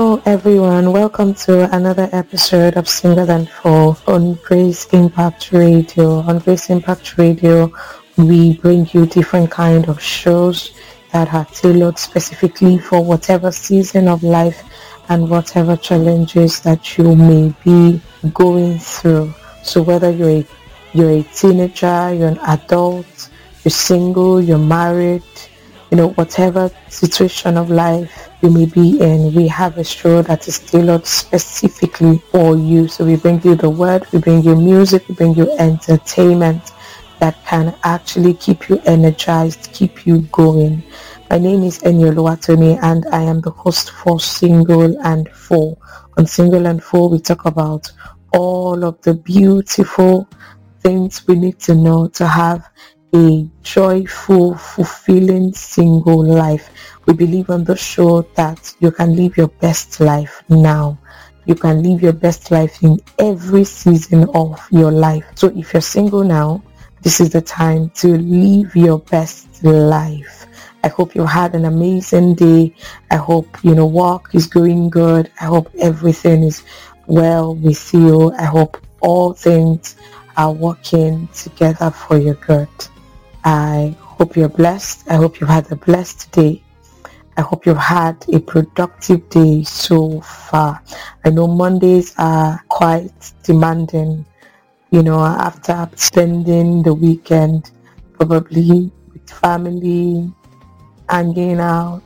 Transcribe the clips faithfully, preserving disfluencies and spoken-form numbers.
Hello everyone, welcome to another episode of Single and Full on Grace Impact Radio. On Grace Impact Radio, we bring you different kind of shows that are tailored specifically for whatever season of life and whatever challenges that you may be going through. So whether you're a, you're a teenager, you're an adult, you're single, you're married, you know, whatever situation of life you may be in, we have a show that is tailored specifically for you. So we bring you the word, we bring you music, we bring you entertainment that can actually keep you energized, keep you going. My name is Enyo Oluwatomi and I am the host for Single and Full. On Single and Full, we talk about all of the beautiful things we need to know to have a joyful, fulfilling single life. We believe on the show that you can live your best life now. You can live your best life in every season of your life. So if you're single now, this is the time to live your best life. I hope you had an amazing day. I hope, you know, work is going good. I hope everything is well with you. I hope all things are working together for your good. I hope you're blessed. I hope you've had a blessed day. I hope you've had a productive day so far. I know Mondays are quite demanding, you know, after spending the weekend probably with family, hanging out,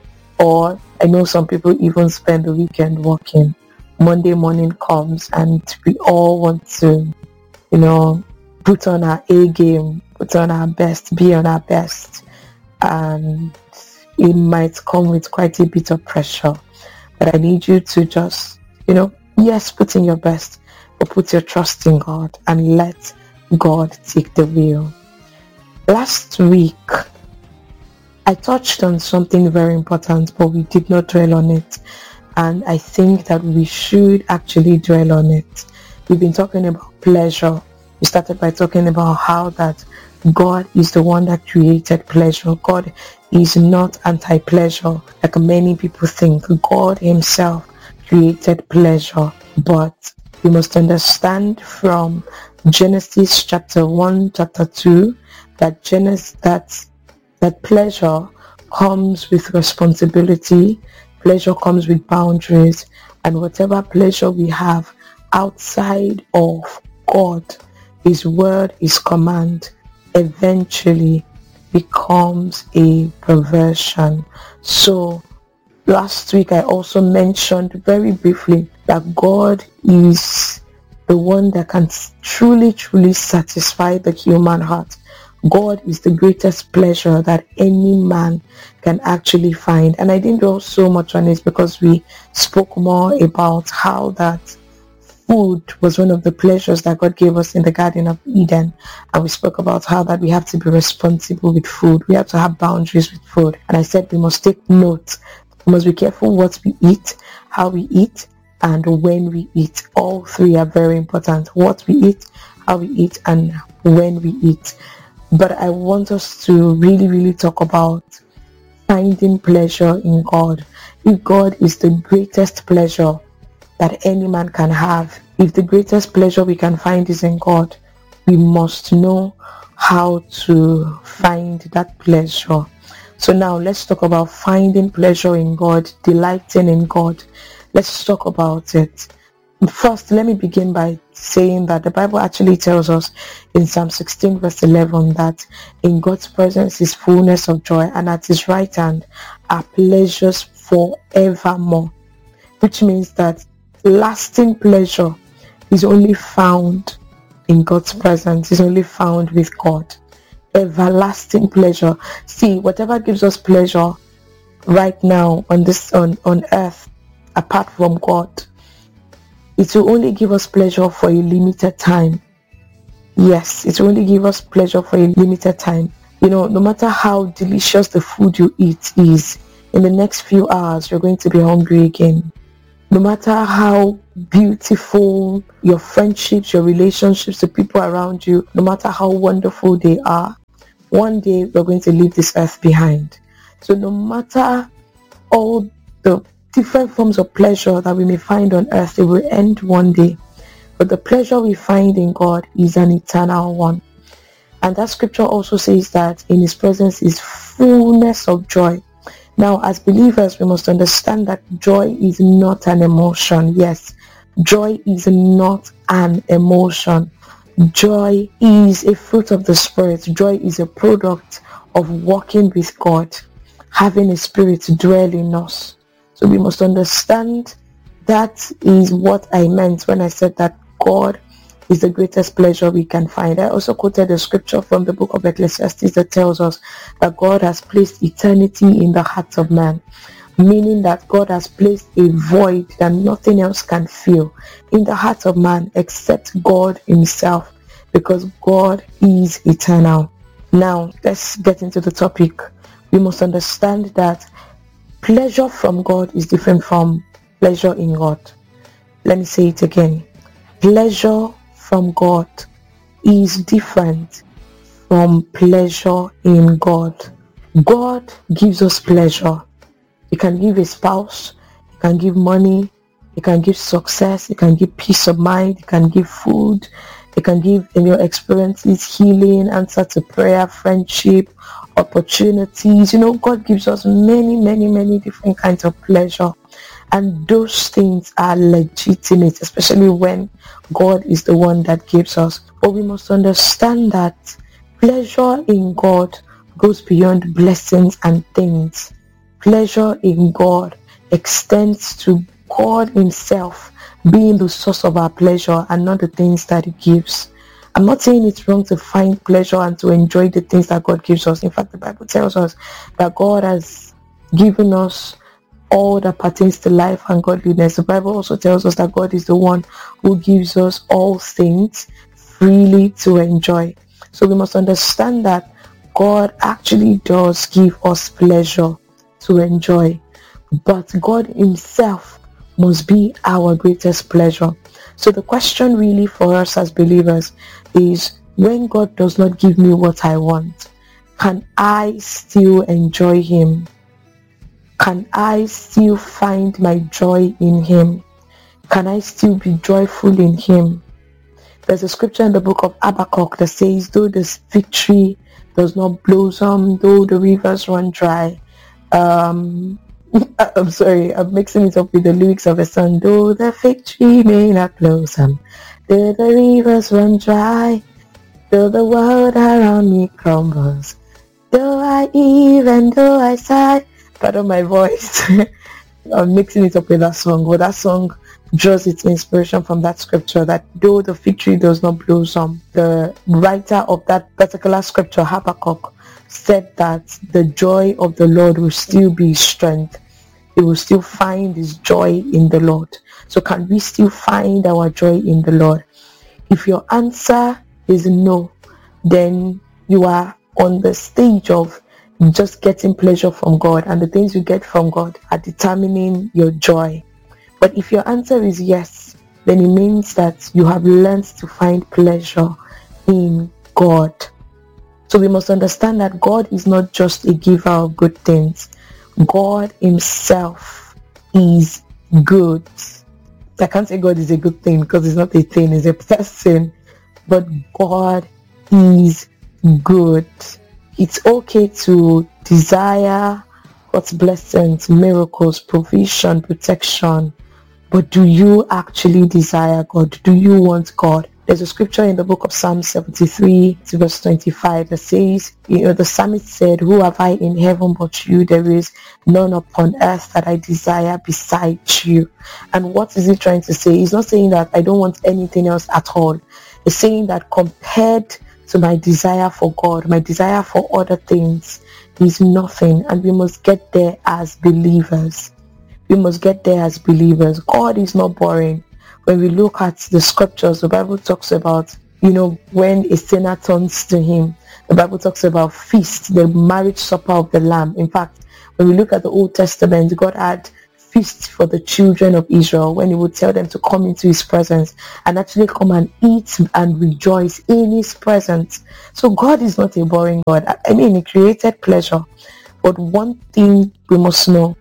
or I know some people even spend the weekend working. Monday morning comes and we all want to, you know, put on our A game, put on our best, be on our best, and it might come with quite a bit of pressure. But I need you to just, you know, yes, put in your best, but put your trust in God and let God take the wheel. Last week, I touched on something very important, but we did not dwell on it. And I think that we should actually dwell on it. We've been talking about pleasure. We started by talking about how that God is the one that created pleasure. God is not anti-pleasure like many people think. God himself created pleasure. But we must understand from Genesis chapter one, chapter two, that Genesis that that pleasure comes with responsibility, pleasure comes with boundaries, and whatever pleasure we have outside of God, his word, his command, eventually becomes a perversion. So last week I also mentioned very briefly that God is the one that can truly, truly satisfy the human heart. God is the greatest pleasure that any man can actually find. And I didn't dwell so much on it because we spoke more about how that food was one of the pleasures that God gave us in the Garden of Eden. And we spoke about how that we have to be responsible with food. We have to have boundaries with food. And I said we must take note. We must be careful what we eat, how we eat, and when we eat. All three are very important. What we eat, how we eat, and when we eat. But I want us to really, really talk about finding pleasure in God. If God is the greatest pleasure that any man can have, if the greatest pleasure we can find is in God, we must know how to find that pleasure. So now let's talk about finding pleasure in God, delighting in God. Let's talk about it. First, let me begin by saying that the Bible actually tells us in Psalm sixteen verse eleven that in God's presence is fullness of joy, and at his right hand are pleasures forevermore, which means that lasting pleasure is only found in God's presence, is only found with God. Everlasting pleasure. See, whatever gives us pleasure right now on this on, on earth, apart from God, it will only give us pleasure for a limited time. Yes, it will only give us pleasure for a limited time. You know, no matter how delicious the food you eat is, in the next few hours, you're going to be hungry again. No matter how beautiful your friendships, your relationships, the people around you, no matter how wonderful they are, one day we're going to leave this earth behind. So no matter all the different forms of pleasure that we may find on earth, they will end one day. But the pleasure we find in God is an eternal one. And that scripture also says that in his presence is fullness of joy. Now, as believers, we must understand that joy is not an emotion. Yes, joy is not an emotion. Joy is a fruit of the Spirit. Joy is a product of walking with God, having a spirit dwell in us. So we must understand that is what I meant when I said that God is the greatest pleasure we can find. I also quoted a scripture from the book of Ecclesiastes that tells us that God has placed eternity in the heart of man, meaning that God has placed a void that nothing else can fill in the heart of man except God himself, because God is eternal. Now, let's get into the topic. We must understand that pleasure from God is different from pleasure in God. Let me say it again. Pleasure from God is different from pleasure in God. God gives us pleasure. He can give a spouse, he can give money, he can give success, he can give peace of mind, he can give food, he can give in your experiences healing, answer to prayer, friendship, opportunities. You know, God gives us many, many, many different kinds of pleasure. And those things are legitimate, especially when God is the one that gives us. But we must understand that pleasure in God goes beyond blessings and things. Pleasure in God extends to God himself being the source of our pleasure and not the things that he gives. I'm not saying it's wrong to find pleasure and to enjoy the things that God gives us. In fact, the Bible tells us that God has given us all that pertains to life and godliness. The Bible also tells us that God is the one who gives us all things freely to enjoy. So we must understand that God actually does give us pleasure to enjoy, but God himself must be our greatest pleasure. So the question really for us as believers is, when God does not give me what I want, can I still enjoy him? Can I still find my joy in him? Can I still be joyful in him? There's a scripture in the book of Habakkuk that says, though the fig tree does not blossom, though the rivers run dry. Um, I'm sorry, I'm mixing it up with the lyrics of a song. Though the fig tree may not blossom, though the rivers run dry, though the world around me crumbles, though I even though I sigh. Pardon my voice. I'm mixing it up with that song. But that song draws its inspiration from that scripture, that though the fig tree does not blossom, the writer of that particular scripture, Habakkuk, said that the joy of the Lord will still be his strength. He will still find his joy in the Lord. So can we still find our joy in the Lord? If your answer is no, then you are on the stage of just getting pleasure from God, and the things you get from God are determining your joy. But if your answer is yes, then it means that you have learned to find pleasure in God. So we must understand that God is not just a giver of good things. God himself is good. I can't say God is a good thing because it's not a thing, it's a person. But God is good. It's okay to desire God's blessings, miracles, provision, protection. But do you actually desire God? Do you want God? There's a scripture in the book of Psalm seventy-three, verse twenty-five, that says, you know, the psalmist said, who have I in heaven but you? There is none upon earth that I desire besides you. And what is he trying to say? He's not saying that I don't want anything else at all. He's saying that compared to my desire for God, my desire for other things is nothing, and we must get there as believers. We must get there as believers. God is not boring. When we look at the scriptures, the Bible talks about, you know, when a sinner turns to him. The Bible talks about feast, the marriage supper of the Lamb. In fact, when we look at the Old Testament, God had feast for the children of Israel when he would tell them to come into his presence and actually come and eat and rejoice in his presence. So God is not a boring God. I mean, he created pleasure. But one thing we must know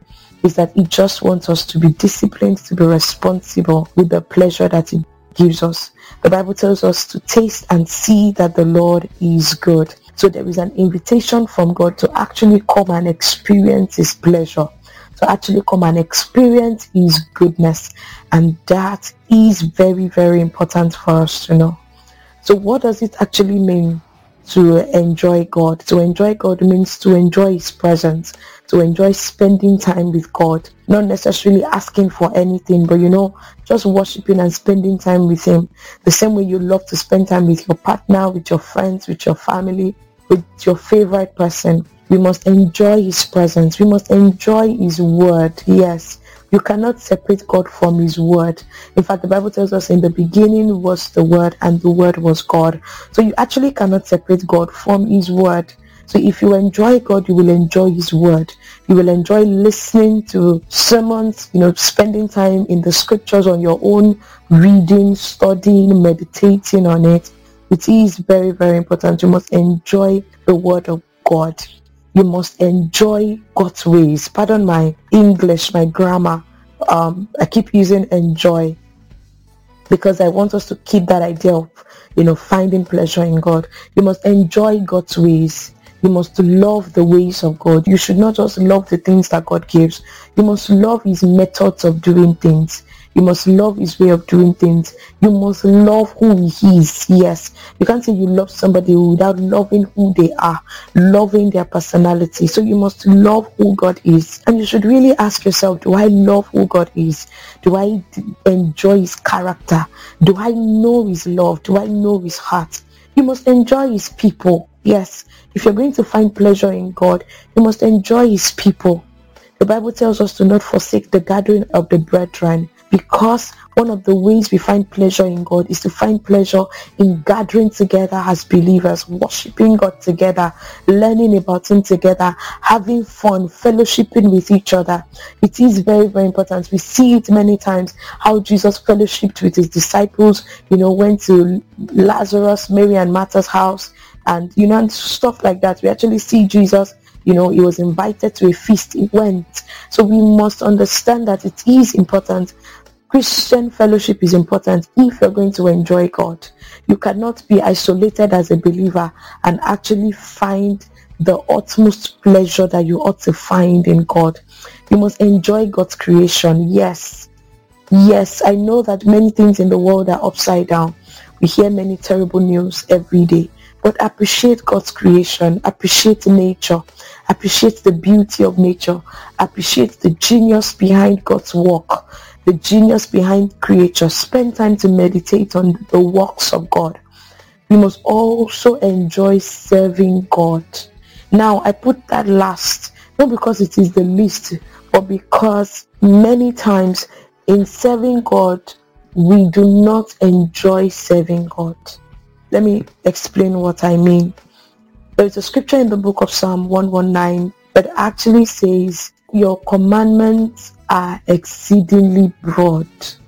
is that he just wants us to be disciplined, to be responsible with the pleasure that he gives us. The Bible tells us to taste and see that the Lord is good. So there is an invitation from God to actually come and experience his pleasure, to actually come and experience his goodness. And that is very, very important for us to know. So what does it actually mean to enjoy God? To enjoy God means to enjoy his presence, to enjoy spending time with God, not necessarily asking for anything, but you know, just worshiping and spending time with him, the same way you love to spend time with your partner, with your friends, with your family, with your favorite person. We must enjoy his presence. We must enjoy his word. Yes, you cannot separate God from his word. In fact, the Bible tells us in the beginning was the word, and the word was God. So you actually cannot separate God from his word. So if you enjoy God, you will enjoy his word. You will enjoy listening to sermons, you know, spending time in the scriptures on your own, reading, studying, meditating on it. It is very, very important. You must enjoy the word of God. You must enjoy God's ways. Pardon my English, my grammar. Um, I keep using enjoy because I want us to keep that idea of, you know, finding pleasure in God. You must enjoy God's ways. You must love the ways of God. You should not just love the things that God gives. You must love his methods of doing things. You must love his way of doing things. You must love who he is. Yes. You can't say you love somebody without loving who they are, loving their personality. So you must love who God is. And you should really ask yourself, do I love who God is? Do I enjoy his character? Do I know his love? Do I know his heart? You must enjoy his people. Yes. If you're going to find pleasure in God, you must enjoy his people. The Bible tells us to not forsake the gathering of the brethren, because one of the ways we find pleasure in God is to find pleasure in gathering together as believers, worshiping God together, learning about him together, having fun, fellowshipping with each other. It is very, very important. We see it many times, how Jesus fellowshipped with his disciples, you know, went to Lazarus, Mary and Martha's house, and, you know, and stuff like that. We actually see Jesus, you know, he was invited to a feast, he went. So we must understand that it is important. Christian fellowship is important if you're going to enjoy God. You cannot be isolated as a believer and actually find the utmost pleasure that you ought to find in God. You must enjoy God's creation. Yes. Yes, I know that many things in the world are upside down. We hear many terrible news every day. But appreciate God's creation. Appreciate nature. Appreciate the beauty of nature. Appreciate the genius behind God's work. The genius behind creature. Spend time to meditate on the works of God. We must also enjoy serving God. Now, I put that last, not because it is the least, but because many times in serving God, we do not enjoy serving God. Let me explain what I mean. There is a scripture in the book of Psalm one nineteen that actually says, your commandments are exceedingly broad.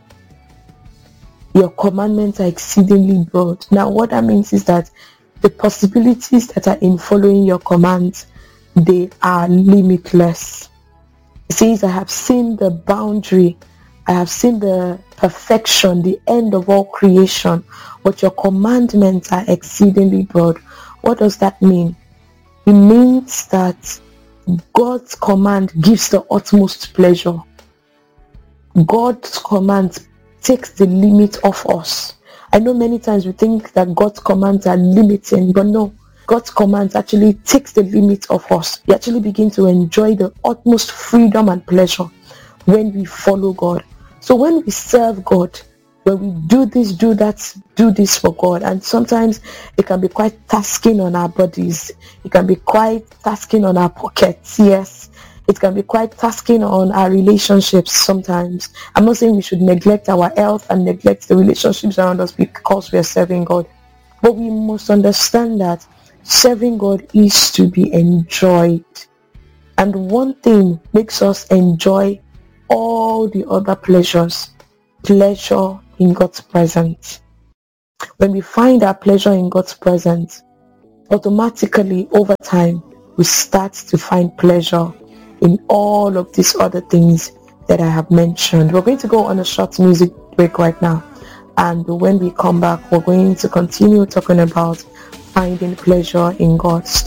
Your commandments are exceedingly broad. Now, what that means is that the possibilities that are in following your commands, they are limitless. It says, I have seen the boundary, I have seen the perfection, the end of all creation, but your commandments are exceedingly broad. What does that mean? It means that God's command gives the utmost pleasure. God's command takes the limit off us. I know many times we think that God's commands are limiting, but no. God's commands actually takes the limit of us. We actually begin to enjoy the utmost freedom and pleasure when we follow God. So when we serve God, when we do this, do that, do this for God, and sometimes it can be quite tasking on our bodies. It can be quite tasking on our pockets, yes. It can be quite tasking on our relationships sometimes. I'm not saying we should neglect our health and neglect the relationships around us because we are serving God. But we must understand that serving God is to be enjoyed. And one thing makes us enjoy all the other pleasures. Pleasure in God's presence. When we find our pleasure in God's presence, automatically over time, we start to find pleasure in all of these other things that I have mentioned. We're going to go on a short music break right now, and when we come back, we're going to continue talking about finding pleasure in God.